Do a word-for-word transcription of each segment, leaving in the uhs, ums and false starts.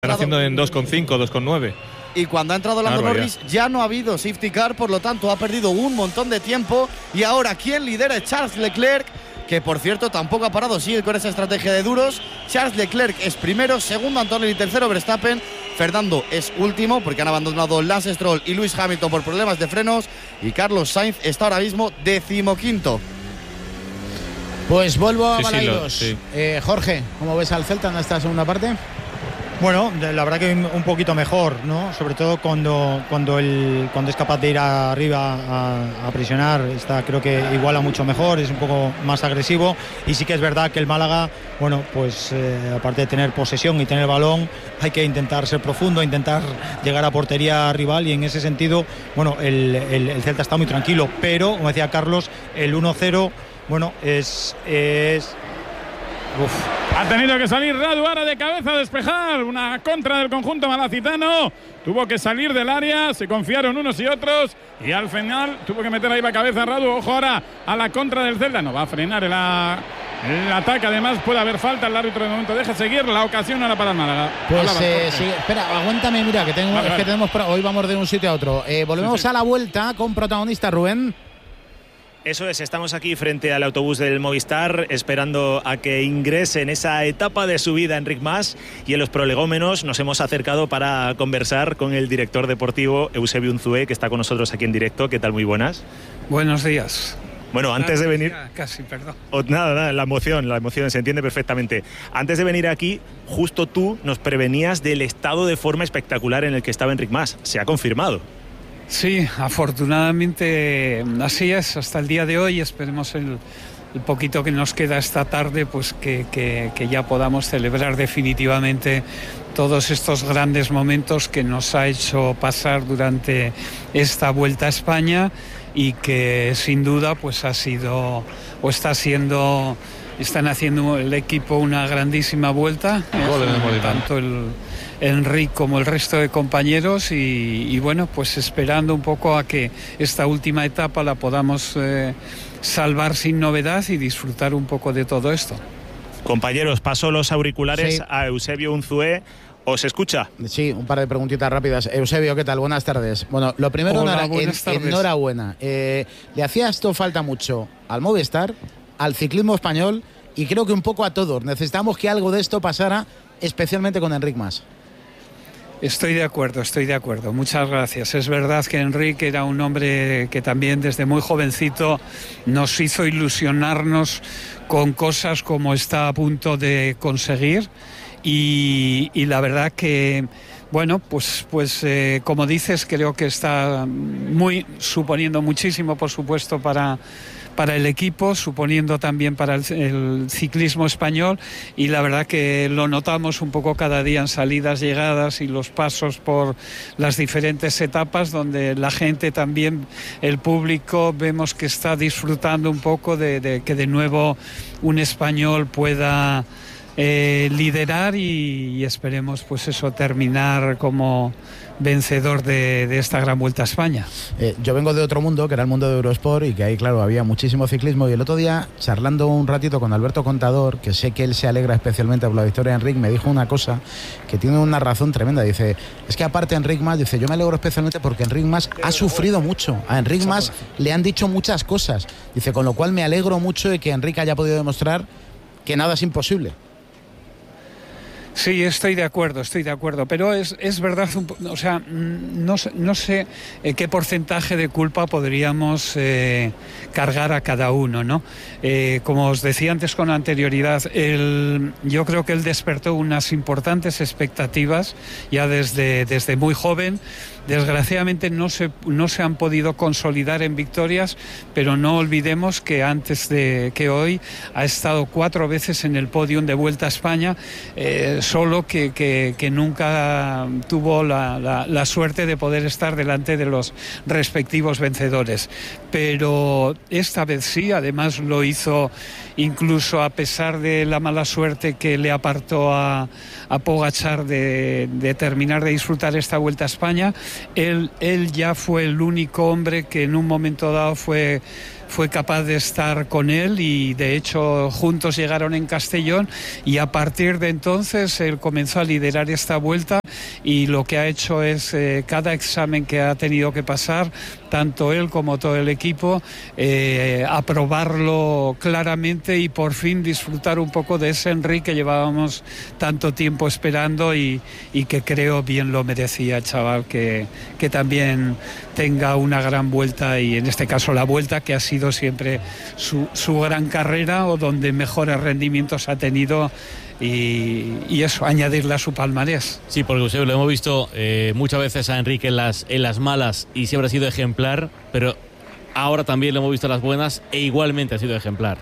Están haciendo en dos coma cinco, dos coma nueve. Y cuando ha entrado Lando Claro, Norris ya no ha habido safety car, por lo tanto ha perdido un montón de tiempo. Y ahora quien lidera es Charles Leclerc, que por cierto tampoco ha parado, sigue con esa estrategia de duros. Charles Leclerc es primero, segundo Antonelli, tercero Verstappen. Fernando es último porque han abandonado Lance Stroll y Lewis Hamilton por problemas de frenos. Y Carlos Sainz está ahora mismo decimoquinto. Pues vuelvo a Sí, sí, Balaidos. lo- sí. eh, Jorge, ¿cómo ves al Celta en esta segunda parte? Bueno, la verdad que un poquito mejor, ¿no? Sobre todo cuando cuando el cuando es capaz de ir arriba a, a presionar, está, creo que iguala mucho mejor, es un poco más agresivo. Y sí que es verdad que el Málaga, bueno, pues eh, aparte de tener posesión y tener balón, hay que intentar ser profundo, intentar llegar a portería rival, y en ese sentido, bueno, el, el, el Celta está muy tranquilo, pero como decía Carlos, el uno cero, bueno, es es uf. Ha tenido que salir Radu ahora de cabeza a despejar. Una contra del conjunto malacitano. Tuvo que salir del área, se confiaron unos y otros y al final tuvo que meter ahí la cabeza Radu. Ojo ahora a la contra del Celta. No va a frenar el, el ataque. Además puede haber falta. El árbitro de momento deja seguir. La ocasión ahora para el Málaga. Pues eh, sí, espera, aguántame, mira, que tengo, Vale, es vale. que tenemos, hoy vamos de un sitio a otro. Eh, volvemos Sí, sí. a la vuelta con protagonista Rubén. Eso es, estamos aquí frente al autobús del Movistar esperando a que ingrese en esa etapa de subida Enric Mas, y en los prolegómenos nos hemos acercado para conversar con el director deportivo Eusebio Unzué, que está con nosotros aquí en directo. ¿Qué tal? Muy buenas. Buenos días. Bueno, antes de venir... Ya, casi, perdón. Oh, nada, nada, la emoción, la emoción se entiende perfectamente. Antes de venir aquí, justo tú nos prevenías del estado de forma espectacular en el que estaba Enric Mas. Se ha confirmado. Sí, afortunadamente así es, hasta el día de hoy. Esperemos el, el poquito que nos queda esta tarde, pues que, que, que ya podamos celebrar definitivamente todos estos grandes momentos que nos ha hecho pasar durante esta Vuelta a España, y que sin duda pues ha sido o está siendo, están haciendo el equipo una grandísima vuelta, Gol en el eh, Molinón. tanto el Enric como el resto de compañeros, y, y bueno, pues esperando un poco a que esta última etapa la podamos eh, salvar sin novedad y disfrutar un poco de todo esto. Compañeros, paso los auriculares Sí. a Eusebio Unzué. ¿Os escucha? Sí, un par de preguntitas rápidas. Eusebio, ¿qué tal? Buenas tardes. Bueno, lo primero, Hola, enhora- buenas en- tardes. enhorabuena. Eh, le hacía esto falta mucho al Movistar, al ciclismo español, y creo que un poco a todos. Necesitamos que algo de esto pasara, especialmente con Enric Mas. Estoy de acuerdo, estoy de acuerdo. Muchas gracias. Es verdad que Enrique era un hombre que también desde muy jovencito nos hizo ilusionarnos con cosas como está a punto de conseguir, y, y la verdad que, bueno, pues, pues eh, como dices, creo que está muy suponiendo muchísimo, por supuesto, para para el equipo, suponiendo también para el, el ciclismo español, y la verdad que lo notamos un poco cada día en salidas, llegadas y los pasos por las diferentes etapas, donde la gente también, el público, vemos que está disfrutando un poco de, de que de nuevo un español pueda eh, liderar y, y esperemos pues eso, terminar como vencedor de, de esta gran Vuelta a España. Eh, yo vengo de otro mundo, que era el mundo de Eurosport, y que ahí, claro, había muchísimo ciclismo. Y el otro día, charlando un ratito con Alberto Contador, que sé que él se alegra especialmente por la victoria de Enric, me dijo una cosa que tiene una razón tremenda. Dice, es que aparte Enric Mas, dice, yo me alegro especialmente porque Enric Mas ha sufrido mucho. A Enric Mas le han dicho muchas cosas. Dice, con lo cual me alegro mucho de que Enric haya podido demostrar que nada es imposible. Sí, estoy de acuerdo, estoy de acuerdo, pero es, es verdad, un po- o sea, mm, no, sé- no sé eh, qué porcentaje de culpa podríamos eh, cargar a cada uno, ¿no? Eh, como os decía antes con anterioridad, el- yo creo que él despertó unas importantes expectativas ya desde, desde muy joven. Desgraciadamente no se, no se han podido consolidar en victorias, pero no olvidemos que antes de que hoy ha estado cuatro veces en el podium de Vuelta a España, eh, solo que, que, que nunca tuvo la, la, la suerte de poder estar delante de los respectivos vencedores. Pero esta vez sí, además lo hizo incluso a pesar de la mala suerte que le apartó a, a Pogačar de, de terminar de disfrutar esta Vuelta a España. Él, él ya fue el único hombre que en un momento dado fue fue capaz de estar con él y de hecho juntos llegaron en Castellón y a partir de entonces él comenzó a liderar esta vuelta y lo que ha hecho es eh, cada examen que ha tenido que pasar, tanto él como todo el equipo, eh, aprobarlo claramente y por fin disfrutar un poco de ese Enric que llevábamos tanto tiempo esperando y, y que creo bien lo merecía, chaval, que, que también tenga una gran vuelta y en este caso la vuelta que ha sido siempre su, su gran carrera o donde mejores rendimientos ha tenido. Y, y eso, añadirle a su palmarés. Sí, porque Eusebio, lo hemos visto eh, muchas veces a Enrique en las, en las malas y siempre ha sido ejemplar, pero ahora también lo hemos visto en las buenas e igualmente ha sido ejemplar.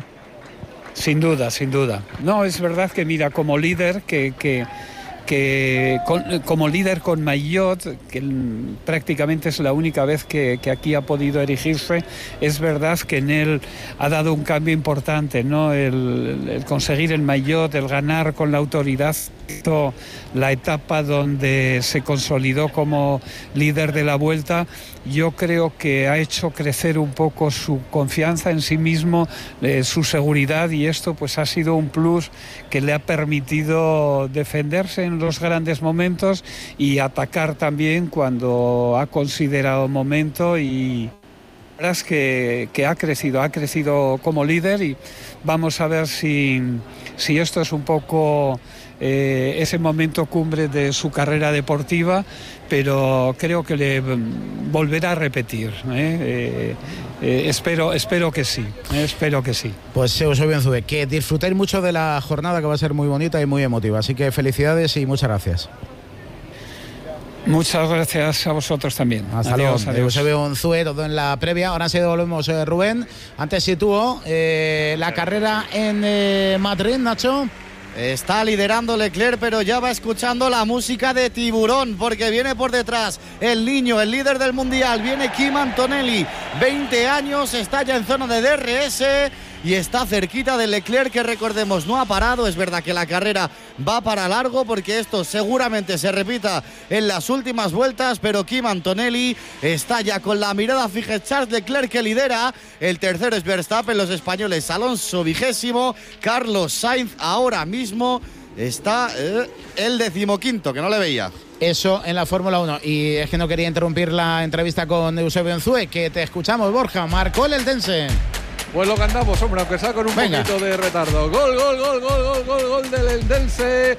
Sin duda, sin duda. No, es verdad que mira, como líder, que, que, que con, como líder con maillot, que prácticamente es la única vez que, que aquí ha podido erigirse, es verdad que en él ha dado un cambio importante, ¿no? El, el conseguir el maillot, el ganar con la autoridad, la etapa donde se consolidó como líder de la Vuelta, yo creo que ha hecho crecer un poco su confianza en sí mismo, eh, su seguridad, y esto pues ha sido un plus que le ha permitido defenderse en los grandes momentos y atacar también cuando ha considerado momento. Y la verdad es que, que ha crecido, ha crecido como líder y vamos a ver si, si esto es un poco eh, ese momento cumbre de su carrera deportiva, pero creo que le volverá a repetir. ¿eh? Eh, eh, espero, espero que sí, eh, espero que sí. Pues Eusebio Enzúe, que disfrutéis mucho de la jornada, que va a ser muy bonita y muy emotiva, así que felicidades y muchas gracias. Muchas gracias a vosotros también. Hasta adiós, luego. adiós. Eusebio Enzúe, todo en la previa. Ahora sí volvemos, eh, Rubén. Antes situó eh, la carrera en eh, Madrid, Nacho. Está liderando Leclerc, pero ya va escuchando la música de Tiburón, porque viene por detrás el niño, el líder del mundial. Viene Kim Antonelli, veinte años, está ya en zona de D R S y está cerquita de Leclerc, que recordemos no ha parado. Es verdad que la carrera va para largo, porque esto seguramente se repita en las últimas vueltas, pero Kim Antonelli está ya con la mirada fija en Charles Leclerc, que lidera. El tercero es Verstappen, los españoles Alonso vigésimo, Carlos Sainz ahora mismo está eh, el decimoquinto, que no le veía. Eso en la Fórmula uno. Y es que no quería interrumpir la entrevista con Eusebio Enzúe, que te escuchamos, Borja. Marcó el Eldense. Pues lo que andamos, hombre, aunque sea con un Venga. poquito de retardo. Gol, gol, gol, gol, gol, gol, gol del Eldense.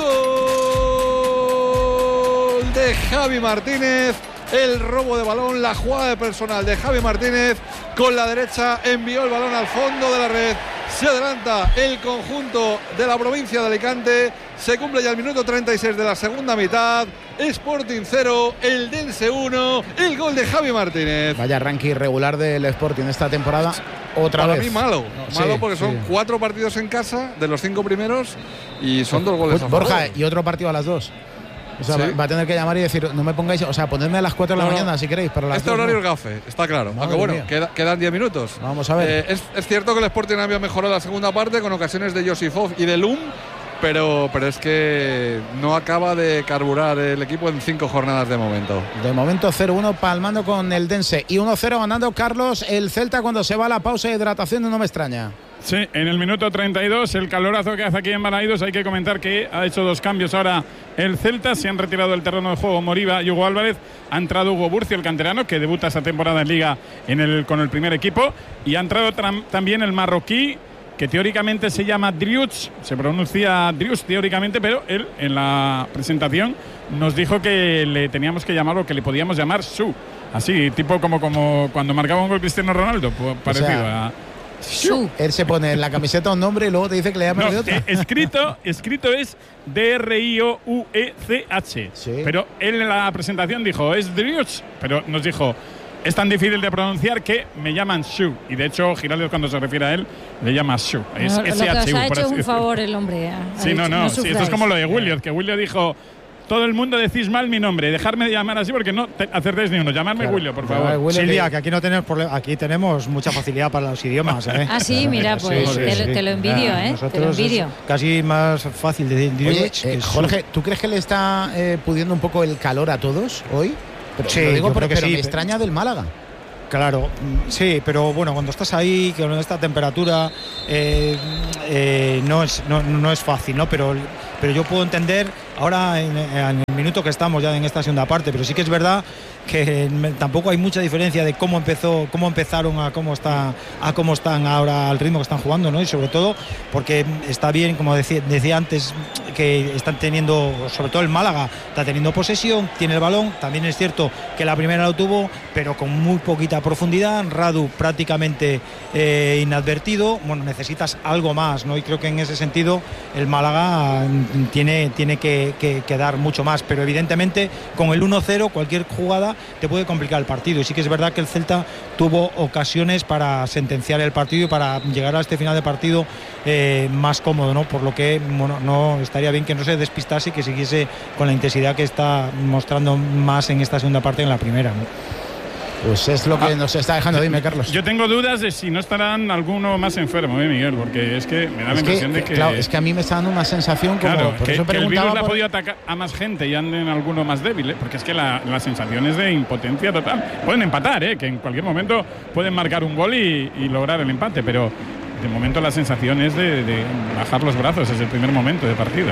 Gol de Javi Martínez. El robo de balón, la jugada de personal de Javi Martínez con la derecha, envió el balón al fondo de la red. Se adelanta el conjunto de la provincia de Alicante. Se cumple ya el minuto treinta y seis de la segunda mitad. Sporting cero, Eldense uno. El gol de Javi Martínez. Vaya ranking irregular del Sporting esta temporada. Otra Para vez. mí malo, no, malo sí, porque son sí. cuatro partidos en casa de los cinco primeros y son dos goles pues, a favor. Borja, y otro partido a las dos. O sea, ¿Sí? va a tener que llamar y decir, no me pongáis, o sea, ponedme a las cuatro de la no, mañana si queréis, pero a las este dos, horario no. es gafe, está claro. Madre Aunque bueno, queda, quedan diez minutos. Vamos a ver. Eh, es, es cierto que el Sporting había mejorado la segunda parte con ocasiones de Josifov y de Lum, pero, pero es que no acaba de carburar el equipo en cinco jornadas de momento. De momento cero uno palmando con el Dense y uno cero ganando Carlos el Celta cuando se va a la pausa de hidratación, no me extraña. Sí, en el minuto treinta y dos, el calorazo que hace aquí en Balaidos. Hay que comentar que ha hecho dos cambios ahora el Celta. Se han retirado del terreno de juego Moriba y Hugo Álvarez. Ha entrado Hugo Burcio, el canterano, que debuta esta temporada en Liga en el, con el primer equipo. Y ha entrado también el marroquí, que teóricamente se llama Driouch. Se pronuncia Driouch teóricamente, pero él en la presentación nos dijo que le teníamos que llamar, o que le podíamos llamar Su. Así, tipo como, como cuando marcaba un gol Cristiano Ronaldo, pues, parecido o sea, a... Su. Él se pone en la camiseta un nombre y luego te dice que le llamas no, de otro. Eh, escrito, escrito es D R I O U E C H. Sí. Pero él en la presentación dijo, es Driouch, pero nos dijo, es tan difícil de pronunciar que me llaman Shu. Y de hecho, Giraldez, cuando se refiere a él, le llama Shu. Es no, S H U. Lo que os ha hecho un favor el hombre. Ha sí, dicho, no, no. no sí, esto es como lo de Williot, que Williot dijo... Todo el mundo decís mal mi nombre, dejarme de llamar así porque no te acertéis ni uno. Llamadme claro. Williot, por favor. Claro, Silvia, que aquí no tenemos aquí tenemos mucha facilidad para los idiomas. ¿eh? Ah, sí, mira, pues sí, te, sí. te lo envidio, ¿eh? Nosotros te lo envidio. Casi más fácil de decir. Oye, eh, Jorge, ¿tú crees que le está eh, pudiendo un poco el calor a todos hoy? Pero, sí, lo digo yo porque, creo que pero sí, me extraña del Málaga. Claro, sí, pero bueno, cuando estás ahí, con esta temperatura, eh, eh, no, es, no, no es fácil, ¿no? Pero, pero yo puedo entender ahora en, en el minuto que estamos ya en esta segunda parte, pero sí que es verdad que tampoco hay mucha diferencia de cómo empezó, cómo empezaron a cómo está, a cómo están ahora al ritmo que están jugando, ¿no? Y sobre todo porque está bien, como decía, decía antes, que están teniendo, sobre todo el Málaga, está teniendo posesión, tiene el balón. También es cierto que la primera lo tuvo, pero con muy poquita profundidad. Radu prácticamente eh, inadvertido. Bueno, necesitas algo más, ¿no? Y creo que en ese sentido el Málaga tiene, tiene que, que, que dar mucho más, pero evidentemente con el uno cero cualquier jugada te puede complicar el partido. Y sí que es verdad que el Celta tuvo ocasiones para sentenciar el partido y para llegar a este final de partido eh, más cómodo, ¿no? Por lo que bueno, no estaría bien que no se despistase y que siguiese con la intensidad que está mostrando más en esta segunda parte que en la primera, ¿no? Pues es lo que ah, nos está dejando. Dime, Carlos. Yo tengo dudas de si no estarán alguno más enfermo, ¿eh, Miguel? Porque es que me da la impresión que, de que... Claro, es que a mí me está dando una sensación como... Claro, por que, eso que el virus le ha por... podido atacar a más gente y anden alguno más débil, ¿eh? Porque es que la, la sensación es de impotencia total. Pueden empatar, ¿eh? Que en cualquier momento pueden marcar un gol y, y lograr el empate, pero de momento la sensación es de, de bajar los brazos. Es el primer momento de partido.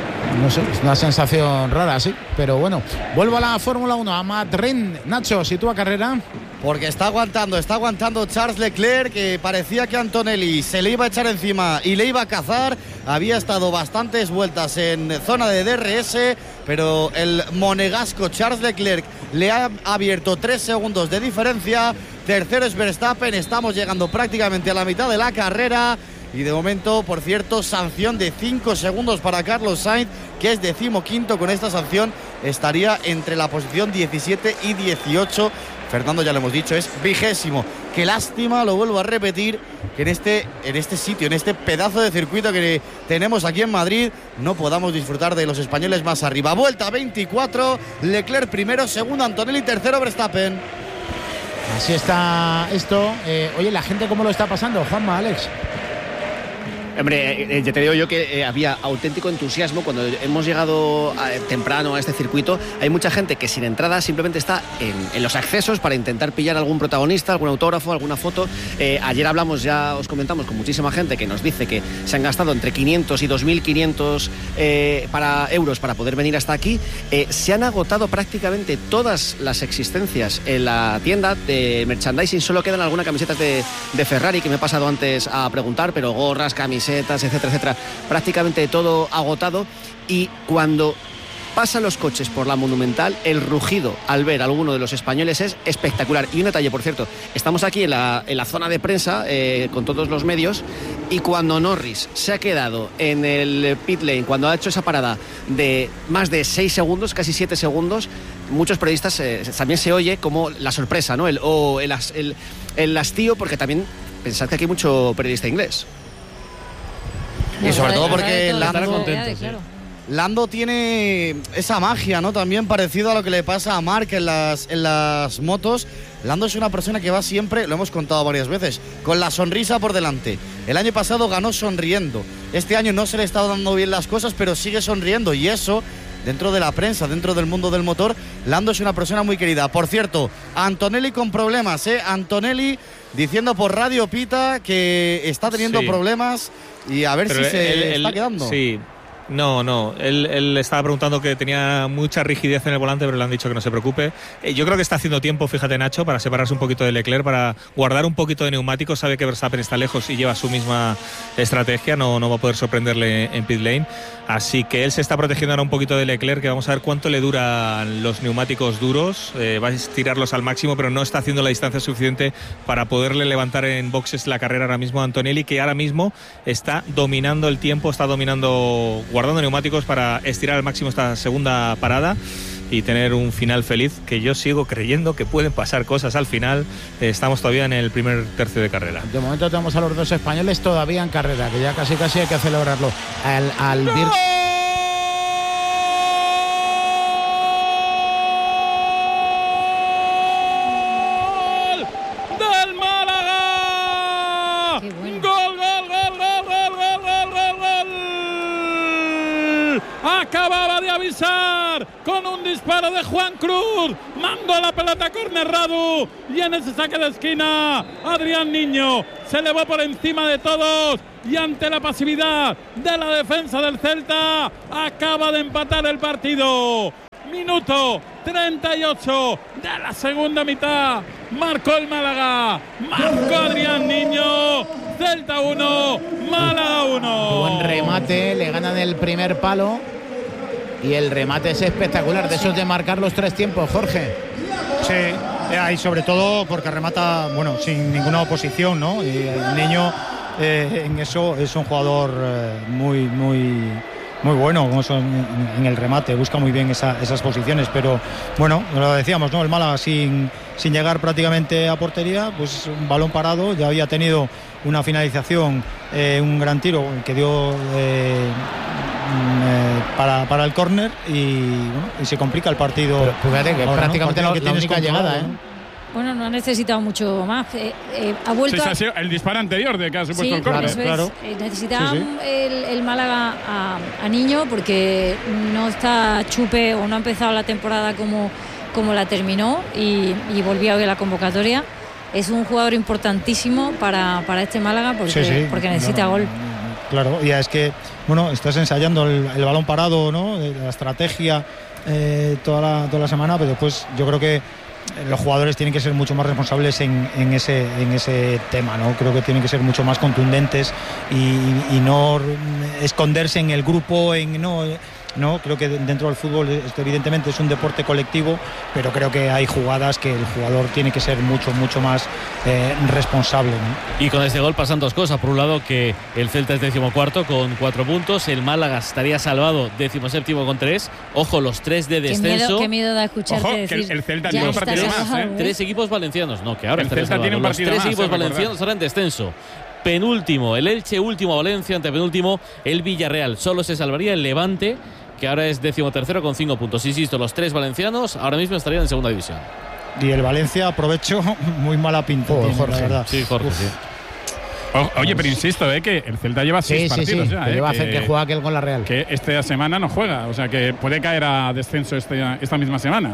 No sé, es una sensación rara, sí. Pero bueno, vuelvo a la Fórmula uno, a Madrid. Nacho, sitúa carrera. Porque está aguantando, está aguantando Charles Leclerc, que parecía que Antonelli se le iba a echar encima y le iba a cazar. Había estado bastantes vueltas en zona de D R S, pero el monegasco Charles Leclerc le ha abierto tres segundos de diferencia. Tercero es Verstappen, estamos llegando prácticamente a la mitad de la carrera. Y de momento, por cierto, sanción de cinco segundos para Carlos Sainz, que es decimoquinto. Con esta sanción estaría entre la posición diecisiete y dieciocho. Fernando, ya lo hemos dicho, es vigésimo. Qué lástima, lo vuelvo a repetir, que en este, en este sitio, en este pedazo de circuito que tenemos aquí en Madrid, no podamos disfrutar de los españoles más arriba. Vuelta veinticuatro, Leclerc primero, segundo Antonelli, tercero Verstappen. Así está esto. Eh, oye, ¿la gente cómo lo está pasando, Juanma, Alex? Hombre, eh, ya te digo yo que eh, había auténtico entusiasmo cuando hemos llegado a, temprano a este circuito. Hay mucha gente que sin entrada simplemente está en, en los accesos para intentar pillar algún protagonista, algún autógrafo, alguna foto. Eh, ayer hablamos, ya os comentamos, con muchísima gente que nos dice que se han gastado entre quinientos y dos mil quinientos eh, para euros para poder venir hasta aquí. Eh, se han agotado prácticamente todas las existencias en la tienda de merchandising. Solo quedan algunas camisetas de, de Ferrari, que me he pasado antes a preguntar, pero gorras, camisetas, etcétera, etcétera, prácticamente todo agotado. Y cuando pasan los coches por la Monumental, el rugido al ver a alguno de los españoles es espectacular. Y un detalle, por cierto, estamos aquí en la, en la zona de prensa eh, con todos los medios, y cuando Norris se ha quedado en el pit lane, cuando ha hecho esa parada de más de seis segundos, casi siete segundos, muchos periodistas eh, también se oye como la sorpresa, ¿no? El, o el, el, el hastío, porque también pensad que aquí hay mucho periodista inglés. Y sobre todo porque Lando, contento, sí. Lando tiene esa magia, ¿no? También parecido a lo que le pasa a Marc en las, en las motos. Lando es una persona que va siempre, lo hemos contado varias veces, con la sonrisa por delante. El año pasado ganó sonriendo. Este año no se le está dando bien las cosas, pero sigue sonriendo. Y eso, dentro de la prensa, dentro del mundo del motor, Lando es una persona muy querida. Por cierto, Antonelli con problemas, ¿eh? Antonelli diciendo por Radio Pita que está teniendo sí. problemas. Y a ver Pero si se él, está él, quedando. Sí, no, no. Él, él estaba preguntando que tenía mucha rigidez en el volante, pero le han dicho que no se preocupe. Eh, yo creo que está haciendo tiempo, fíjate, Nacho, para separarse un poquito de Leclerc, para guardar un poquito de neumáticos. Sabe que Verstappen está lejos y lleva su misma estrategia. No, no va a poder sorprenderle en pit lane. Así que él se está protegiendo ahora un poquito de Leclerc, que vamos a ver cuánto le duran los neumáticos duros. Eh, va a estirarlos al máximo, pero no está haciendo la distancia suficiente para poderle levantar en boxes la carrera ahora mismo a Antonelli, que ahora mismo está dominando el tiempo, está dominando, guardando neumáticos para estirar al máximo esta segunda parada y tener un final feliz, que yo sigo creyendo que pueden pasar cosas al final. Eh, estamos todavía en el primer tercio de carrera. De momento tenemos a los dos españoles todavía en carrera, que ya casi casi hay que celebrarlo. Al, al ¡No! Vir- Acababa de avisar empatar con un disparo de Juan Cruz. Mandó la pelota a córner Radu y en ese saque de esquina Adrián Niño se elevó por encima de todos y ante la pasividad de la defensa del Celta acaba de empatar el partido. Minuto treinta y ocho de la segunda mitad. Marcó el Málaga. Marcó Adrián Niño. Celta uno, Málaga uno. Buen remate, le ganan el primer palo. Y el remate es espectacular. De esos de marcar los tres tiempos, Jorge. Sí, y sobre todo porque remata, bueno, sin ninguna oposición, ¿no? Y el Niño eh, en eso es un jugador eh, muy, muy... muy bueno en, en el remate, busca muy bien esa, esas posiciones, pero bueno, lo decíamos, ¿no? El Málaga sin, sin llegar prácticamente a portería, pues un balón parado, ya había tenido una finalización, eh, un gran tiro que dio eh, eh, para, para el córner y, bueno, y se complica el partido. Pero, fíjate que ahora, prácticamente ¿no? la, la única llegada, ¿eh? Bueno, no ha necesitado mucho más. Eh, eh, ha vuelto sí, a... ha sido el disparo anterior de que ha supuesto sí, el córner. Eso claro. Es. Eh, necesitaba sí, sí. El, el Málaga a, a Niño porque no está Chupe o no ha empezado la temporada como, como la terminó y, y volvió hoy a la convocatoria. Es un jugador importantísimo para, para este Málaga porque, sí, sí. porque necesita no, gol. Claro, ya es que, bueno, estás ensayando el, el balón parado, ¿no? La estrategia eh, toda, la, toda la semana, pero después yo creo que los jugadores tienen que ser mucho más responsables en, en, ese, en ese tema, ¿no? Creo que tienen que ser mucho más contundentes y, y no esconderse en el grupo, en no, no creo que dentro del fútbol esto evidentemente es un deporte colectivo, pero creo que hay jugadas que el jugador tiene que ser mucho, mucho más eh, responsable, ¿no? Y con este gol pasan dos cosas. Por un lado, que el Celta es decimocuarto con cuatro puntos, el Málaga estaría salvado decimoséptimo con tres. Ojo, los tres de descenso. Qué miedo, qué miedo da escucharte Ojo, decir, que el, el Celta tiene un partido más, ¿eh? Tres equipos valencianos, no, que ahora el Celta tiene un los partido tres más, equipos eh, valencianos ahora en descenso. Penúltimo, el Elche, último Valencia, antepenúltimo el Villarreal. Solo se salvaría el Levante, que ahora es decimotercero con cinco puntos. Insisto, los tres valencianos ahora mismo estarían en segunda división. Y el Valencia, aprovecho, muy mala pinta. Oh, tiene, Jorge. La verdad. Sí, Jorge, Uf. sí. O, oye, pero insisto, eh, que el Celta lleva seis sí, partidos sí, sí, ya. que Eh, lleva que, que juega aquel con la Real. Que esta semana no juega, o sea que puede caer a descenso este, esta misma semana.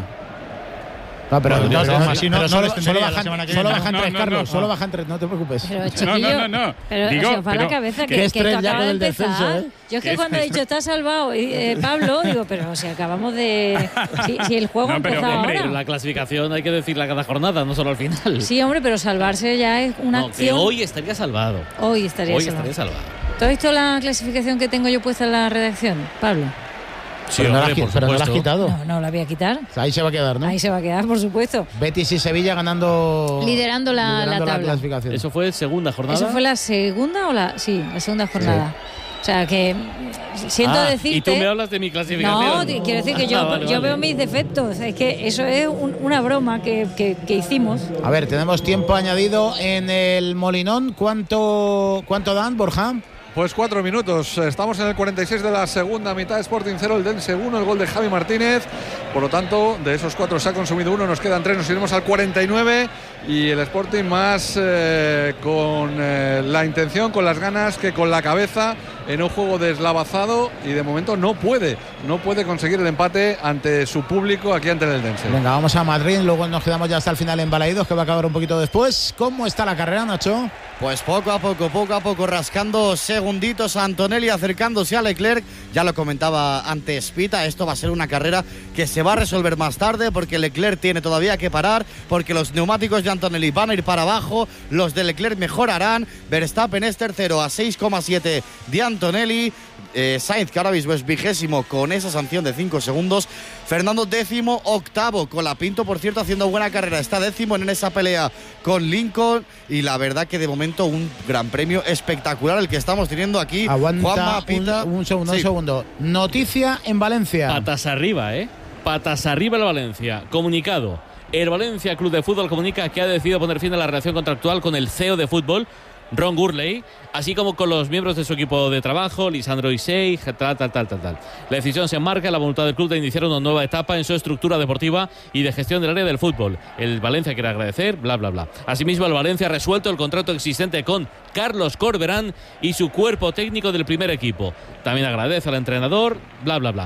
No, pero, bueno, no, pero, no, así no, pero no solo, les solo la bajan, semana que solo viene. bajan No, tres, no, Carlos. no, Solo no. bajan tres, no te preocupes. Pero, no, chiquillo, no, no, no. Pero Digo, se os va pero, la cabeza que, que es que tres esto ya acaba con de el empezar. descenso, ¿eh? Yo es que cuando he dicho está salvado, eh, Pablo, digo, pero si acabamos de... Si, si el juego No, ha pero, empezado hombre, ahora. La clasificación hay que decirla cada jornada, no solo al final. Sí, hombre, pero salvarse ya es una no, acción. que hoy estaría salvado. Hoy estaría Hoy salvado. estaría salvado. ¿Tú has visto la clasificación que tengo yo puesta en la redacción, Pablo? Sí, pero, hombre, no la, por pero no la has supuesto. quitado. No, no la voy a quitar. O sea, ahí se va a quedar, ¿no? Ahí se va a quedar, por supuesto. Betis y Sevilla ganando. Liderando la, liderando la tabla. clasificación. Eso fue segunda jornada. ¿Eso fue la segunda o la...? Sí, la segunda jornada. Sí. O sea, que siento ah, decirte... ¿Y tú me hablas de mi clasificación? No, te, quiero decir que yo, ah, vale, yo vale. veo mis defectos. Es que eso es un, una broma que, que, que hicimos. A ver, tenemos tiempo añadido en el Molinón. ¿Cuánto, cuánto dan, Borja? Pues cuatro minutos. Estamos en el cuarenta y seis de la segunda mitad. Sporting cero, el Dense uno, el gol de Javi Martínez. Por lo tanto, de esos cuatro se ha consumido uno, nos quedan tres, nos iremos al cuarenta y nueve. Y el Sporting más eh, con eh, la intención, con las ganas, que con la cabeza, en un juego deslavazado. Y de momento no puede, no puede conseguir el empate ante su público aquí ante el Dense. Venga, vamos a Madrid, luego nos quedamos ya hasta el final en Balaídos, que va a acabar un poquito después. ¿Cómo está la carrera, Nacho? Pues poco a poco, poco a poco, rascando segunditos a Antonelli, acercándose a Leclerc. Ya lo comentaba antes Pita, esto va a ser una carrera que se va a resolver más tarde, porque Leclerc tiene todavía que parar, porque los neumáticos de Antonelli van a ir para abajo, los de Leclerc mejorarán. Verstappen es tercero a seis coma siete de Antonelli. Eh, Sainz, que ahora mismo es vigésimo con esa sanción de cinco segundos. Fernando décimo octavo con la Pinto, por cierto, haciendo buena carrera. Está décimo en esa pelea con Lincoln. Y la verdad que de momento un gran premio espectacular el que estamos teniendo aquí. Aguanta Juanma, Pita. Un, un segundo, Sí. un segundo. Noticia en Valencia. Patas arriba, ¿eh? Patas arriba el Valencia. Comunicado. El Valencia Club de Fútbol comunica que ha decidido poner fin a la relación contractual con el C E O de fútbol, Ron Gurley, así como con los miembros de su equipo de trabajo, Lisandro Isey, tal, tal, tal, tal, tal. La decisión se enmarca en la voluntad del club de iniciar una nueva etapa en su estructura deportiva y de gestión del área del fútbol. El Valencia quiere agradecer, bla, bla, bla. Asimismo, el Valencia ha resuelto el contrato existente con Carlos Corberán y su cuerpo técnico del primer equipo. También agradece al entrenador, bla, bla, bla.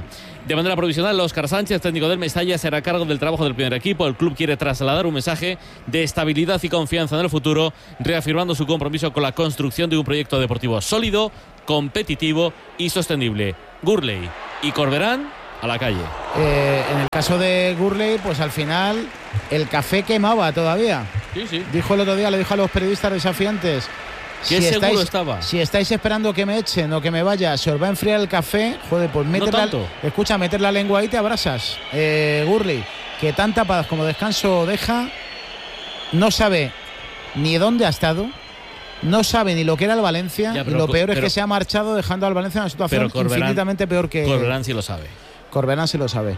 De manera provisional, Óscar Sánchez, técnico del Mestalla, será a cargo del trabajo del primer equipo. El club quiere trasladar un mensaje de estabilidad y confianza en el futuro, reafirmando su compromiso con la construcción de un proyecto deportivo sólido, competitivo y sostenible. Gurley y Corberán a la calle. Eh, en el caso de Gurley, pues al final el café quemaba todavía. Sí, sí. Dijo el otro día, le dijo a los periodistas desafiantes: Qué si seguro estáis, estaba. Si estáis esperando que me echen o que me vaya, se os va a enfriar el café, joder, pues meter, No la, tanto. escucha, meter la lengua ahí te abrasas. Eh, Gurley, que tanta paz como descanso deja, no sabe ni dónde ha estado, no sabe ni lo que era el Valencia, Ya, y pero lo co- peor es pero- que se ha marchado dejando al Valencia en una situación Pero Corberán- infinitamente peor que... Corberán sí lo sabe. Corberán sí lo sabe.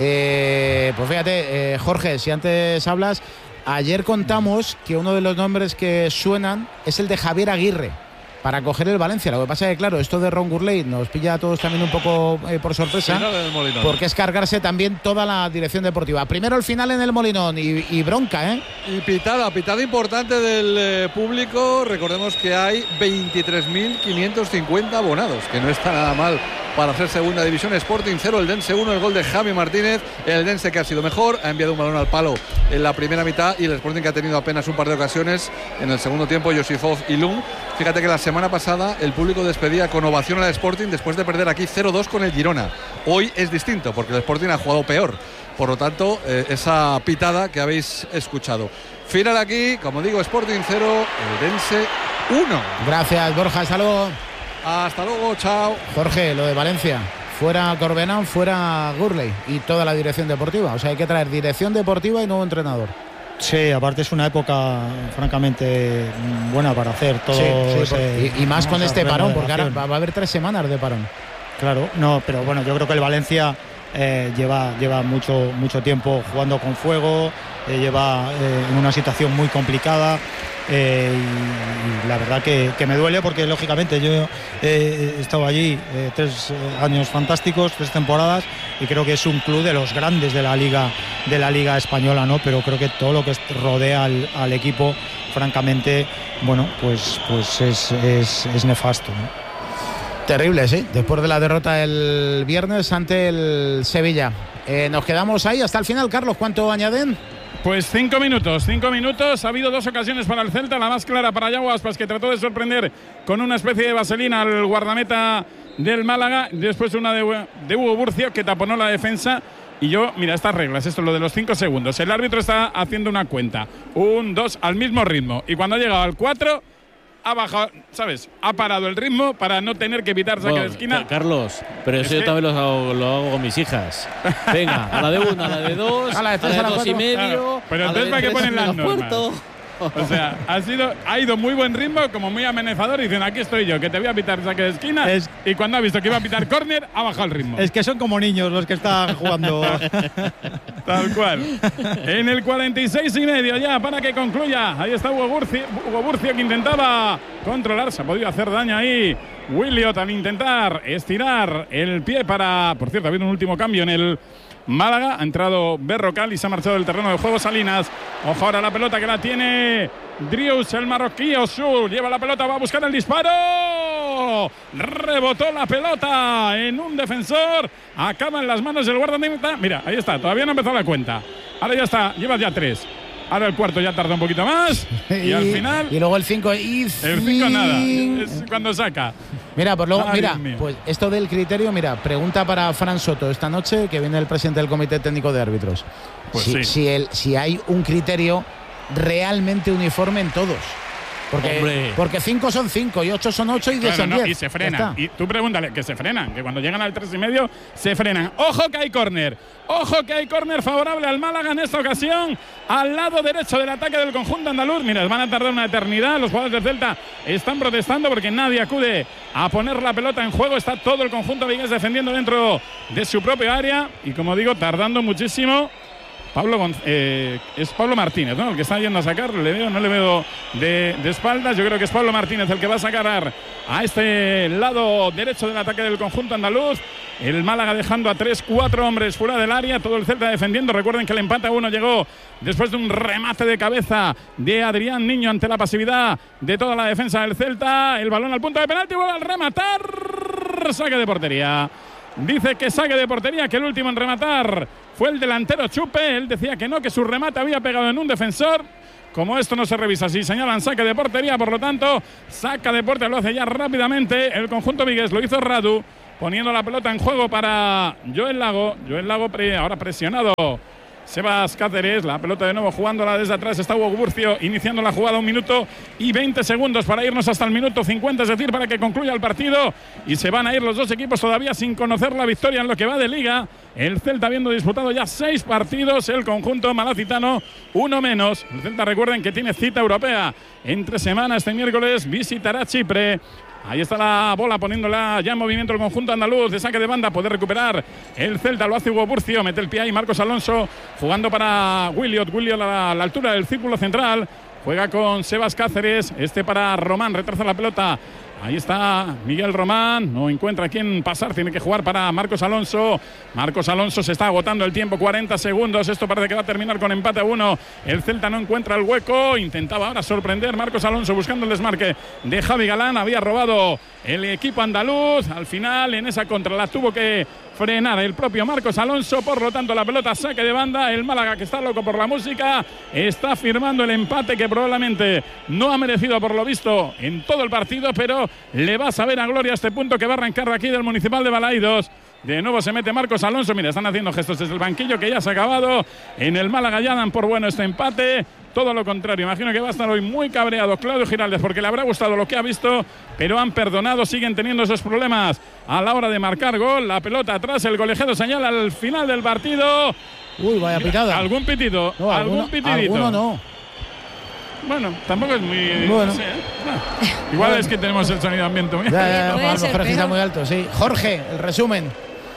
Eh, pues fíjate, eh, Jorge, si antes hablas, ayer contamos que uno de los nombres que suenan es el de Javier Aguirre para coger el Valencia. Lo que pasa es que, claro, esto de Ron Gurley nos pilla a todos también un poco eh, por sorpresa, Final en el Molinón. porque es cargarse también toda la dirección deportiva. Primero el final en el Molinón y, y bronca, ¿eh? Y pitada, pitada importante del eh, público. Recordemos que hay veintitrés mil quinientos cincuenta abonados, que no está nada mal para hacer segunda división. Sporting cero, el Dense uno, el gol de Javi Martínez. El Dense, que ha sido mejor, ha enviado un balón al palo en la primera mitad, y el Sporting, que ha tenido apenas un par de ocasiones en el segundo tiempo, Josifov y Lung. Fíjate que la semana pasada el público despedía con ovación al Sporting después de perder aquí cero dos con el Girona. Hoy es distinto, porque el Sporting ha jugado peor. Por lo tanto, eh, esa pitada que habéis escuchado. Final aquí, como digo, Sporting cero, el Dense uno. Gracias, Borja, hasta luego. Hasta luego, chao. Jorge, lo de Valencia, fuera Corberán, fuera Gurley y toda la dirección deportiva. O sea, hay que traer dirección deportiva y nuevo entrenador. Sí, aparte es una época francamente buena para hacer todo. Sí, sí, ese- y, y más con esa este parón, porque ahora remodelación. va, va a haber tres semanas de parón. Claro, no, pero bueno, yo creo que el Valencia eh, lleva, lleva mucho, mucho tiempo jugando con fuego, eh, lleva eh, en una situación muy complicada. Eh, y, y la verdad que, que me duele, porque lógicamente yo eh, he estado allí eh, tres eh, años fantásticos, tres temporadas, y creo que es un club de los grandes de la liga de la liga española, ¿no? Pero creo que todo lo que es- rodea al, al equipo, francamente, bueno, pues pues es, es, es nefasto, ¿no? Terrible, sí. Después de la derrota el viernes ante el Sevilla. Eh, nos quedamos ahí hasta el final, Carlos. ¿Cuánto añaden? Pues cinco minutos, cinco minutos. Ha habido dos ocasiones para el Celta. La más clara para Yago Aspas, que trató de sorprender con una especie de vaselina al guardameta del Málaga. Después una de, de Hugo Burcio, que taponó la defensa. Y yo, mira, estas reglas, esto es lo de los cinco segundos. El árbitro está haciendo una cuenta. Un, dos, al mismo ritmo. Y cuando ha llegado al cuatro, ha bajado, ¿sabes? Ha parado el ritmo para no tener que evitar saque Bueno, de esquina. Ca- Carlos, pero Es eso yo que- también lo hago, lo hago con mis hijas. Venga, a la de una, a la de dos, A la de tres, a a la la de dos y cuatro. medio. Claro, pero a la entonces de ¿para qué tres ponen las menos normas? cuarto. O sea, ha, sido, ha ido muy buen ritmo, como muy amenazador. Y dicen, aquí estoy yo, que te voy a pitar saque de esquina. Es- y cuando ha visto que iba a pitar córner, ha bajado el ritmo. Es que son como niños los que están jugando. Tal cual. En el cuarenta y seis y medio ya, para que concluya. Ahí está Hugo Burcio, Hugo Burcio, que intentaba controlar. Se ha podido hacer daño ahí. Williot al intentar estirar el pie para... Por cierto, ha habido un último cambio en el Málaga. Ha entrado Berrocal y se ha marchado del terreno de juego Salinas. Ojo ahora la pelota, que la tiene Drius, el marroquí. Osu lleva la pelota, va a buscar el disparo. Rebotó la pelota en un defensor. Acaba en las manos del guardameta. Mira, ahí está, todavía no ha empezado la cuenta. Ahora ya está, lleva ya tres. Ahora el cuarto ya tarda un poquito más. Y, al final, Y luego el cinco. Y el cinco nada. Es cuando saca. Mira, pues luego, Ay, mira, Dios mío. pues esto del criterio, mira, pregunta para Fran Soto esta noche, que viene el presidente del Comité Técnico de Árbitros. Pues si, sí. si, el, si hay un criterio realmente uniforme en todos. Porque, Hombre. porque cinco son cinco y ocho son ocho y diez Claro, son no, diez. y se Ya frenan. está. Y tú pregúntale, que se frenan, que cuando llegan al tres y medio se frenan. Ojo que hay córner. Ojo que hay córner favorable al Málaga en esta ocasión, al lado derecho del ataque del conjunto andaluz. Mira, van a tardar una eternidad. Los jugadores del Celta están protestando porque nadie acude a poner la pelota en juego. Está todo el conjunto vigués defendiendo dentro de su propia área. Y como digo, tardando muchísimo. Pablo Gonz- eh, es Pablo Martínez, ¿no? El que está yendo a sacar. Le veo, no le veo de, de espaldas. Yo creo que es Pablo Martínez el que va a sacar a este lado derecho del ataque del conjunto andaluz. El Málaga dejando a tres, cuatro hombres fuera del área. Todo el Celta defendiendo. Recuerden que el empate a uno llegó después de un remate de cabeza de Adrián Niño ante la pasividad de toda la defensa del Celta. El balón al punto de penalti, vuelve al rematar. Saque de portería. dice que saque de portería, que el último en rematar fue el delantero Chupe. Él decía que no, que su remate había pegado en un defensor. Como esto no se revisa, si señalan saque de portería, por lo tanto, saca de portería, lo hace ya rápidamente el conjunto vigués. Lo hizo Radu, poniendo la pelota en juego para Joel Lago. Joel Lago pre, ahora presionado. Sebas Cáceres, la pelota de nuevo jugándola desde atrás, está Hugo Burcio iniciando la jugada, un minuto y veinte segundos para irnos hasta el minuto cincuenta, es decir, para que concluya el partido, y se van a ir los dos equipos todavía sin conocer la victoria en lo que va de Liga. El Celta habiendo disputado ya seis partidos, el conjunto malacitano uno menos. El Celta, recuerden que tiene cita europea entre semana, este miércoles visitará Chipre. Ahí está la bola poniéndola ya en movimiento el conjunto andaluz de saque de banda. Puede recuperar el Celta, lo hace Hugo Burcio, mete el pie ahí Marcos Alonso jugando para Williot. Williot a la altura del círculo central. Juega con Sebas Cáceres, este para Román, retrasa la pelota. Ahí está Miguel Román, no encuentra quién pasar, tiene que jugar para Marcos Alonso. Marcos Alonso, se está agotando el tiempo, cuarenta segundos, esto parece que va a terminar con empate a uno. El Celta no encuentra el hueco, intentaba ahora sorprender Marcos Alonso buscando el desmarque de Javi Galán, había robado el equipo andaluz, al final en esa contra la tuvo que frenar el propio Marcos Alonso, por lo tanto la pelota saque de banda. El Málaga, que está loco por la música, está firmando el empate que probablemente no ha merecido por lo visto en todo el partido, pero le va a saber a gloria este punto que va a arrancar de aquí del Municipal de Balaidos. De nuevo se mete Marcos Alonso, mira, están haciendo gestos desde el banquillo que ya se ha acabado. En el Málaga ya dan por bueno este empate. Todo lo contrario, imagino que va a estar hoy muy cabreado Claudio Giraldez porque le habrá gustado lo que ha visto, pero han perdonado, siguen teniendo esos problemas a la hora de marcar gol. La pelota atrás, el colegiado señala al final del partido. Uy, vaya pitada. ¿Algún pitito? No, ¿Algún alguno, pitidito? alguno no. Bueno, tampoco es muy... Bueno. No sé, ¿eh? No. Igual bueno. Es que tenemos el sonido ambiente. Ya, ya, ya, a lo mejor es que está muy alto, sí. Jorge, el resumen.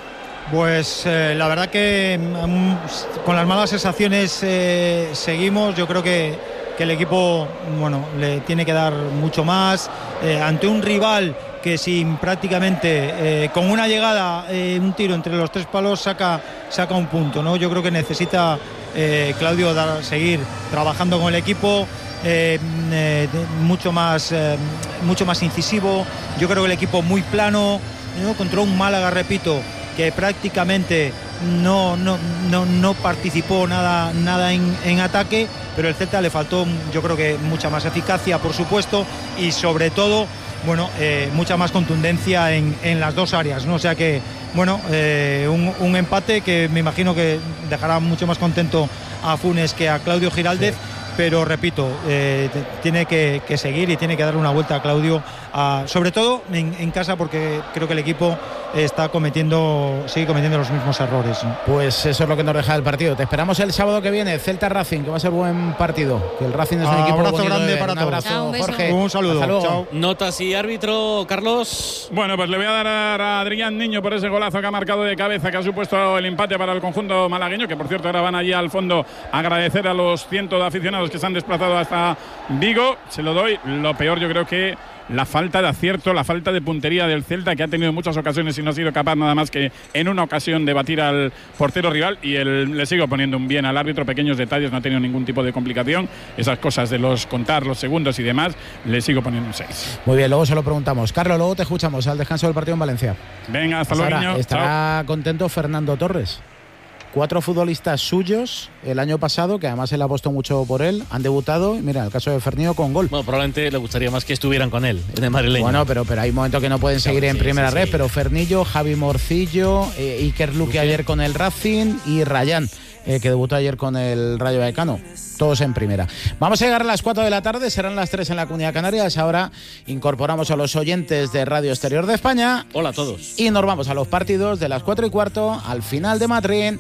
Pues eh, la verdad que um, con las malas sensaciones eh, seguimos. Yo creo que, que el equipo, bueno, le tiene que dar mucho más eh, ante un rival que sin prácticamente eh, con una llegada, eh, un tiro entre los tres palos saca, saca un punto, ¿no? Yo creo que necesita eh, Claudio dar, seguir trabajando con el equipo. Eh, eh, mucho más eh, mucho más incisivo. Yo creo que el equipo muy plano, ¿no? Contra un Málaga, repito, que prácticamente no, no, no, no participó nada, nada en, en ataque, pero el Celta le faltó, yo creo que mucha más eficacia, por supuesto, y sobre todo, bueno, eh, mucha más contundencia en, en las dos áreas, ¿no? O sea que, bueno, eh, un, un empate que me imagino que dejará mucho más contento a Funes que a Claudio Giraldez. Sí. Pero repito, eh, tiene que, que seguir y tiene que dar una vuelta a Claudio, a, sobre todo en, en casa, porque creo que el equipo está cometiendo, sigue cometiendo los mismos errores, ¿no? Pues eso es lo que nos deja el partido. Te esperamos el sábado que viene, Celta Racing, que va a ser buen partido. Que el Racing es un ah, equipo abrazo grande para un todos. abrazo, ah, un Jorge. Un saludo. Chao. Notas y árbitro, Carlos. Bueno, pues le voy a dar a Adrián Niño por ese golazo que ha marcado de cabeza, que ha supuesto el empate para el conjunto malagueño, que por cierto ahora van allí al fondo a agradecer a los cientos de aficionados que se han desplazado hasta Vigo. Se lo doy. Lo peor yo creo que la falta de acierto, la falta de puntería del Celta, que ha tenido muchas ocasiones y no ha sido capaz nada más que en una ocasión de batir al portero rival, y el, le sigo poniendo un bien al árbitro, pequeños detalles, no ha tenido ningún tipo de complicación, esas cosas de los contar los segundos y demás, le sigo poniendo un seis. Muy bien, luego se lo preguntamos. Carlos, luego te escuchamos al descanso del partido en Valencia. Venga, hasta luego, niño. Estará Chao. Contento Fernando Torres. Cuatro futbolistas suyos el año pasado, que además él ha apostado mucho por él, han debutado, mira, el caso de Fernillo con gol. Bueno, probablemente le gustaría más que estuvieran con él, en el madrileño. Bueno, pero, pero hay momentos que no pueden seguir claro, en sí, primera sí, red, sí. Pero Fernillo, Javi Morcillo, eh, Iker Luque, Luque ayer con el Racing y Rayán, eh, que debutó ayer con el Rayo Vallecano. Todos en primera. Vamos a llegar a las cuatro de la tarde, serán las tres en la Comunidad Canaria. Ahora incorporamos a los oyentes de Radio Exterior de España. Hola a todos. Y nos vamos a los partidos de las cuatro y cuarto, al final de Madrid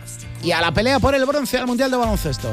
y a la pelea por el bronce al Mundial de Baloncesto.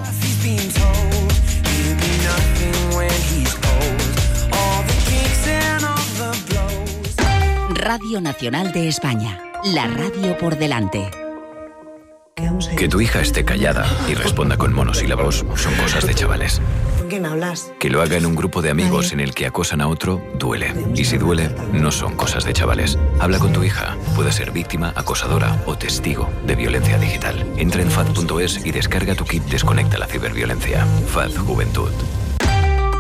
Radio Nacional de España, la radio por delante. Que tu hija esté callada y responda con monosílabos son cosas de chavales. ¿Con quién hablas? Que lo haga en un grupo de amigos en el que acosan a otro, duele. Y si duele, no son cosas de chavales. Habla con tu hija. Puede ser víctima, acosadora o testigo de violencia digital. Entra en fad punto es y descarga tu kit Desconecta la ciberviolencia. F A D Juventud.